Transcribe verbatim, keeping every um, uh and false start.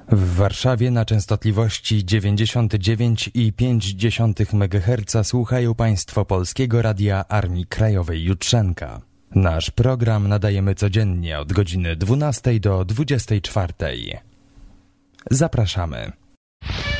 W Warszawie na częstotliwości dziewięćdziesiąt dziewięć i pięć dziesiątych megaherca słuchają Państwo Polskiego Radia Armii Krajowej Jutrzenka. Nasz program nadajemy codziennie od godziny dwunastej do dwudziestej czwartej. Zapraszamy.